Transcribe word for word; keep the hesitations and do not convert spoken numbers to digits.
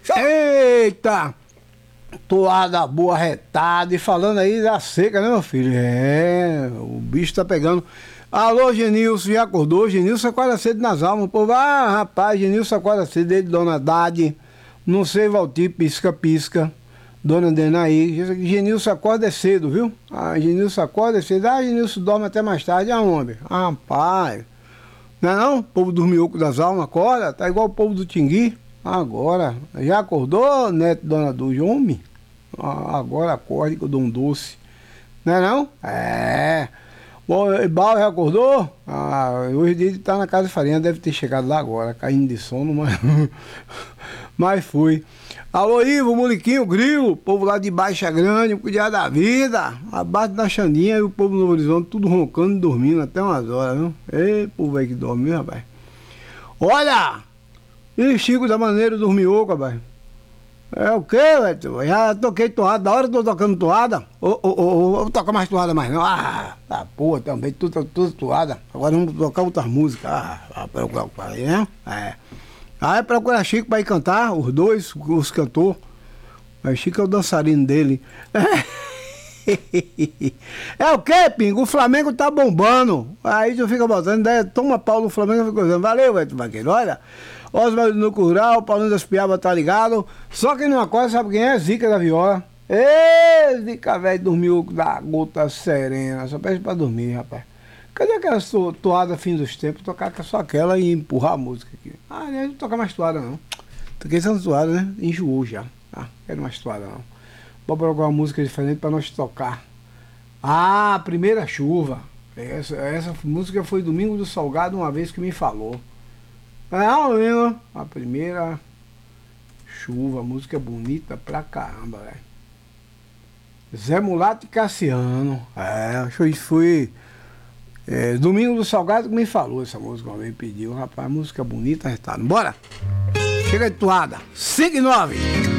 Eita! Toada boa, retada. E falando aí da seca, né, meu filho? É, o bicho tá pegando. Alô, Genilson, já acordou? Genilson acorda cedo nas almas. O povo, ah, rapaz, Genilson acorda cedo, ele, Dona Dade. Não sei, Valtir, pisca-pisca. Dona Denaí. Genilson acorda cedo, viu? Ah, Genilson acorda cedo. Ah, Genilson dorme até mais tarde. Aonde? Ah, rapaz. Não é não? O povo do Mioco das Almas acorda. Tá igual o povo do Tingui. Agora. Já acordou, neto, Dona Dulce? Homem. Ah, agora acorde que eu dou um doce. Não é não? É. Bom, Bal já acordou? Ah, hoje ele tá na casa de farinha, deve ter chegado lá agora, caindo de sono, mas, mas fui. Alô, Ivo, Moliquinho, Grilo, povo lá de Baixa Grande, cuidar da vida, abaixo da Xandinha e o povo no horizonte, tudo roncando e dormindo até umas horas, viu? Ei, povo aí que dorme, viu, rapaz? Olha! E Chico da Maneira dormiu, rapaz. É o quê, velho? Já toquei toada, da hora que eu tô tocando toada. Ô, ô, ô, vou tocar mais toada mais não. Ah, tá porra, também, tudo, tudo toada. Agora vamos tocar outras músicas. Ah, vai procurar o pai, né? É. Aí procura Chico pra ir cantar, os dois, os cantores. Mas Chico é o dançarino dele. É o quê, Pingo? O Flamengo tá bombando. Aí tu fica botando ideia, toma pau no Flamengo e fica dizendo, valeu, velho, vaqueiro, olha. Oswaldo no Curral, Paulinho das Piabas tá ligado. Só quem não acorda sabe quem é? Zica da Viola. Ê, Zica velho, dormiu da gota serena. Só pede pra dormir, rapaz. Cadê aquela to toada fim dos tempos? Tocar só aquela e empurrar a música aqui. Ah, não tocar mais toada não. Toquei essa toada, né? Enjoou já. Ah, quero mais toada não. Vou procurar uma música diferente pra nós tocar. Ah, Primeira Chuva. Essa, essa música foi Domingo do Salgado, uma vez que me falou. Ah, mesmo. A Primeira Chuva, música bonita pra caramba, velho. Zé Mulato e Cassiano. É, acho que foi é, Domingo do Salgado que me falou essa música, uma vez pediu. Rapaz, música bonita, arretada. Bora! Chega de toada. cinco e nove.